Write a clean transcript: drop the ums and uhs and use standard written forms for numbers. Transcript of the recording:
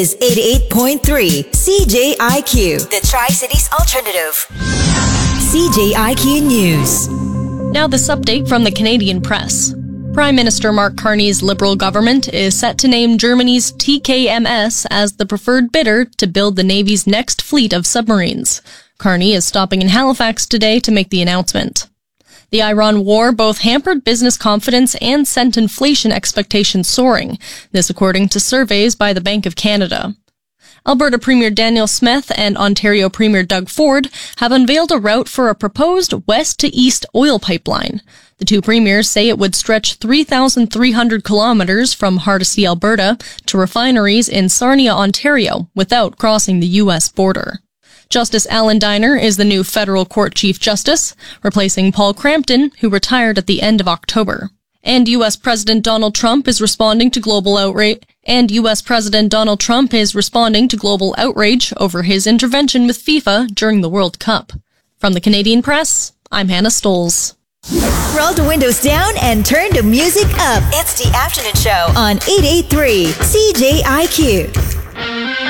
is 88.3 CJIQ, the Tri-Cities Alternative. CJIQ News. Now this update from the Canadian press. Prime Minister Mark Carney's Liberal government is set to name Germany's TKMS as the preferred bidder to build the Navy's next fleet of submarines. Carney is stopping in Halifax today to make the announcement. The Iran war both hampered business confidence and sent inflation expectations soaring, this according to surveys by the Bank of Canada. Alberta Premier Danielle Smith and Ontario Premier Doug Ford have unveiled a route for a proposed west-to-east oil pipeline. The two premiers say it would stretch 3,300 kilometers from Hardisty, Alberta, to refineries in Sarnia, Ontario, without crossing the U.S. border. Justice Alan Diner is the new federal court chief justice, replacing Paul Crampton, who retired at the end of October. And U.S. President Donald Trump is responding to global outrage. Over his intervention with FIFA during the World Cup. From the Canadian Press, I'm Hannah Stoles. Roll the windows down and turn the music up. It's the afternoon show on 88.3 CJIQ.